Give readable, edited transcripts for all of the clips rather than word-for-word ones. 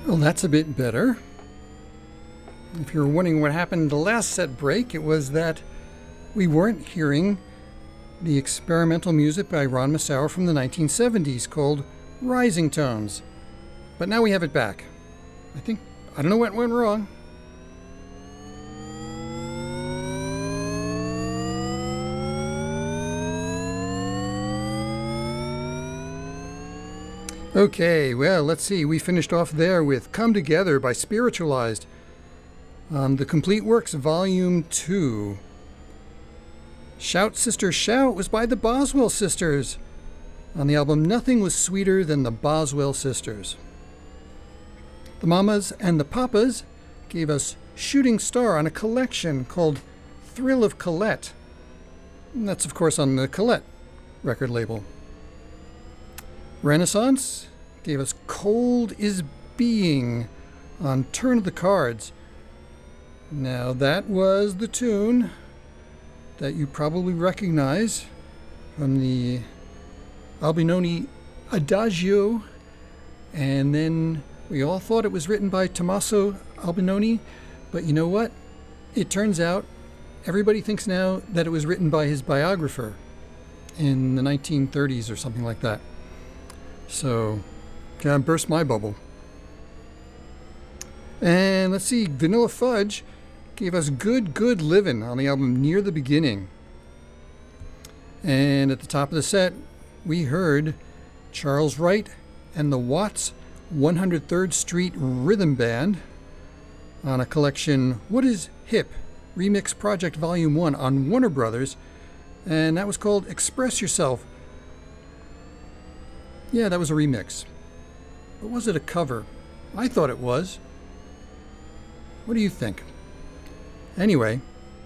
Well, that's a bit better. If you're wondering what happened the last set break, it was that we weren't hearing the experimental music by Ron Massauer from the 1970s called Rising Tones. But now we have it back. I don't know what went wrong. Okay, well, let's see. We finished off there with Come Together by Spiritualized on the Complete Works Volume 2. Shout Sister Shout was by the Boswell Sisters on the album Nothing Was Sweeter Than the Boswell Sisters. The Mamas and the Papas gave us Shooting Star on a collection called Thrill of Colette. And that's, of course, on the Colette record label. Renaissance gave us Cold is Being on Turn of the Cards. Now that was the tune that you probably recognize from the Albinoni Adagio, and then we all thought it was written by Tommaso Albinoni, but you know what? It turns out everybody thinks now that it was written by his biographer in the 1930s or something like that. So, kind of burst my bubble. And let's see, Vanilla Fudge gave us Good Good Livin' on the album Near the Beginning. And at the top of the set, we heard Charles Wright and the Watts 103rd Street Rhythm Band on a collection, What is Hip? Remix Project Volume 1 on Warner Brothers, and that was called Express Yourself. Yeah, that was a remix. But was it a cover? I thought it was. What do you think? Anyway,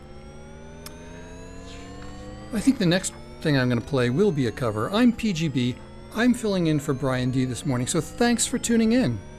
I think the next thing I'm going to play will be a cover. I'm PGB. I'm filling in for Brian D this morning, so thanks for tuning in.